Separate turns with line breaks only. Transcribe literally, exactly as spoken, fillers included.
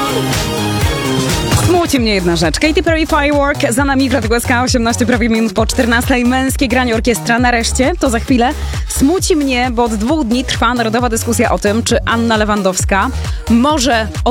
Smuci mnie jedna rzecz. Katy Perry Firework za nami w Radiu S K, osiemnaście prawie minut po czternastej. Męskie granie orkiestra nareszcie, to za chwilę. Smuci mnie, bo od dwóch dni trwa narodowa dyskusja o tym, czy Anna Lewandowska może